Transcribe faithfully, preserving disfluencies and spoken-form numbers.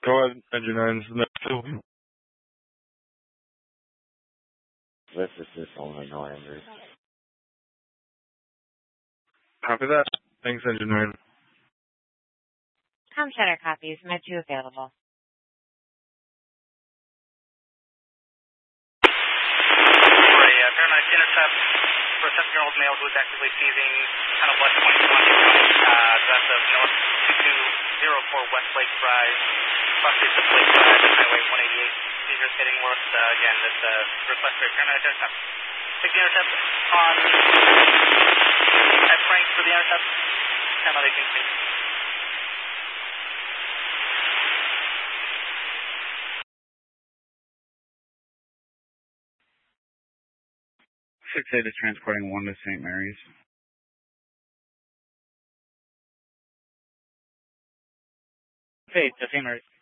Go ahead, engine nine. No, This is this only no Andrews. Copy that. Thanks, engine nine. Com Center copies. Med two available. Right, uh, Paramount intercept for a seven-year-old male who is actively seizing kind of west point County, uh, that's of north two two zero four West Lake Drive, cross-streets of Lake Drive, Highway one eighty-eight. Seizures getting worse. Uh, again, this uh, request for a Paramount intercept. Take the intercept on at Frank for the intercept. Paramount eighteen speed. six eight is transporting one to Saint Mary's. Hey, to Saint Mary's.